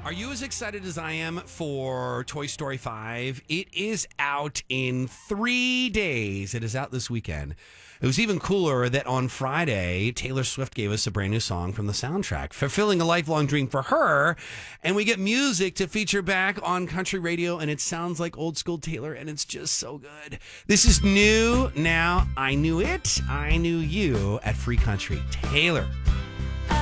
Are you as excited as I am for Toy Story 5? It is out in 3 days. It is out this weekend. It was even cooler that on Friday, Taylor Swift gave us a brand new song from the soundtrack, fulfilling a lifelong dream for her. And we get music to feature back on country radio, and it sounds like old school Taylor, and it's just so good. This is new. Now, I knew it. I knew you at Free Country. Taylor